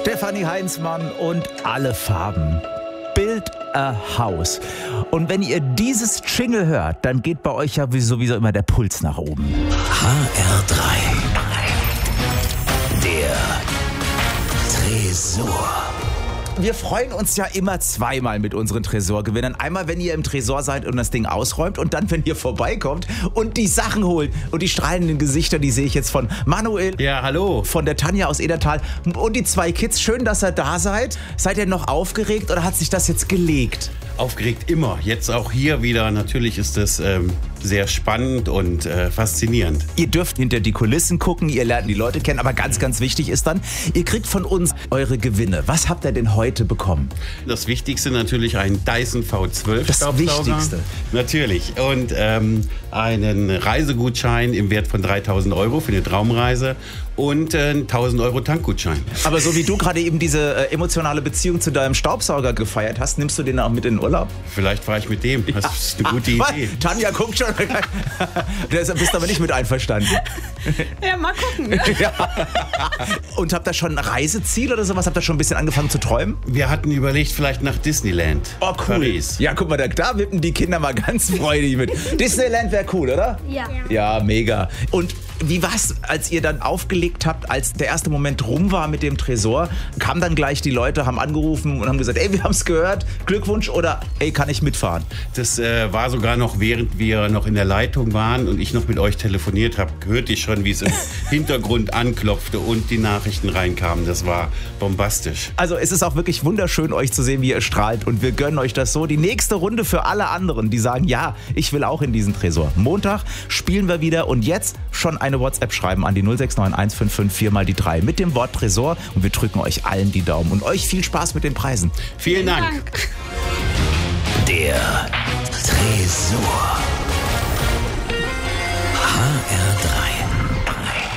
Stefanie Heinzmann und alle Farben. Build a House. Und wenn ihr dieses Jingle hört, dann geht bei euch ja sowieso immer der Puls nach oben. HR3. Der Tresor. Wir freuen uns ja immer zweimal mit unseren Tresorgewinnern. Einmal, wenn ihr im Tresor seid und das Ding ausräumt, und dann, wenn ihr vorbeikommt und die Sachen holt. Und die strahlenden Gesichter, die sehe ich jetzt von Manuel. Ja, hallo. Von der Tanja aus Edertal. Und die zwei Kids. Schön, dass ihr da seid. Seid ihr noch aufgeregt oder hat sich das jetzt gelegt? Aufgeregt immer. Jetzt auch hier wieder. Natürlich ist das sehr spannend und faszinierend. Ihr dürft hinter die Kulissen gucken, ihr lernt die Leute kennen. Aber ganz, ganz wichtig ist dann, ihr kriegt von uns eure Gewinne. Was habt ihr denn heute bekommen? Das Wichtigste natürlich ein Dyson V12 Das Staubsauger. Wichtigste. Natürlich. Und einen Reisegutschein im Wert von 3.000 Euro für eine Traumreise und 1.000 Euro Tankgutschein. Aber so wie du gerade eben diese emotionale Beziehung zu deinem Staubsauger gefeiert hast, nimmst du den auch mit in den Urlaub? Vielleicht fahre ich mit dem. Das ist eine gute Idee. Tanja guckt schon. Du bist aber nicht mit einverstanden. Ja, mal gucken. Ne? Ja. Und habt ihr schon ein Reiseziel oder sowas? Habt ihr schon ein bisschen angefangen zu träumen? Wir hatten überlegt, vielleicht nach Disneyland. Oh, cool. Paris. Ja, guck mal, da wippen die Kinder mal ganz freudig mit. Disneyland wäre cool, oder? Ja. Ja, mega. Und wie war's, als ihr dann aufgelegt habt, als der erste Moment rum war mit dem Tresor? Kamen dann gleich die Leute, haben angerufen und haben gesagt, ey, wir haben's gehört, Glückwunsch, oder ey, kann ich mitfahren? Das war sogar noch, während wir noch in der Leitung waren und ich noch mit euch telefoniert habe, hörte ich schon, wie es im Hintergrund anklopfte und die Nachrichten reinkamen. Das war bombastisch. Also es ist auch wirklich wunderschön, euch zu sehen, wie ihr strahlt, und wir gönnen euch das so. Die nächste Runde für alle anderen, die sagen, ja, ich will auch in diesen Tresor. Montag spielen wir wieder, und jetzt schon eine WhatsApp schreiben an die 069 155 4 mal die 3 mit dem Wort Tresor, und wir drücken euch allen die Daumen und euch viel Spaß mit den Preisen. Vielen Dank. Der Tresor.